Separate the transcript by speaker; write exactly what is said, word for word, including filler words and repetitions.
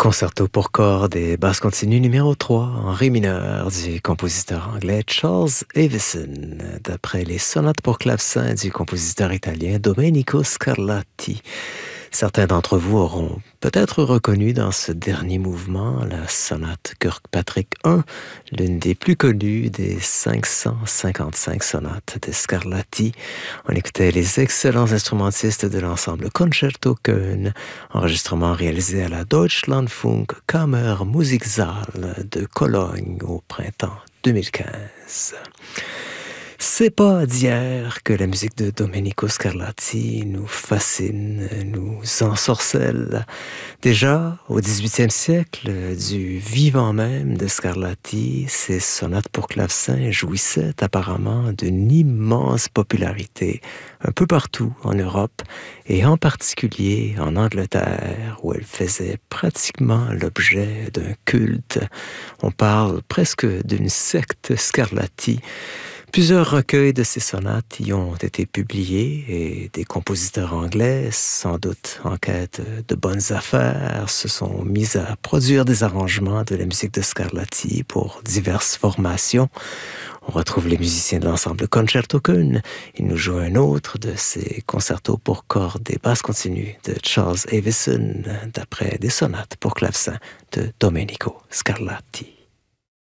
Speaker 1: Concerto pour cordes et basse continue numéro trois en ré mineur du compositeur anglais Charles Avison, d'après les sonates pour clavecin du compositeur italien Domenico Scarlatti. Certains d'entre vous auront peut-être reconnu dans ce dernier mouvement la sonate Kirkpatrick un, l'une des plus connues des cinq cent cinquante-cinq sonates de Scarlatti. On écoutait les excellents instrumentistes de l'ensemble Concerto Köln, enregistrement réalisé à la Deutschlandfunk Kammermusiksaal de Cologne au printemps deux mille quinze. C'est pas d'hier que la musique de Domenico Scarlatti nous fascine, nous ensorcelle. Déjà, au dix-huitième siècle, du vivant même de Scarlatti, ses sonates pour clavecin jouissaient apparemment d'une immense popularité un peu partout en Europe et en particulier en Angleterre, où elle faisait pratiquement l'objet d'un culte. On parle presque d'une secte Scarlatti. Plusieurs recueils de ces sonates y ont été publiés et des compositeurs anglais, sans doute en quête de bonnes affaires, se sont mis à produire des arrangements de la musique de Scarlatti pour diverses formations. On retrouve les musiciens de l'ensemble Concerto Köln. Ils nous jouent un autre de ces concertos pour cordes et basses continues de Charles Avison, d'après des sonates pour clavecin de Domenico Scarlatti.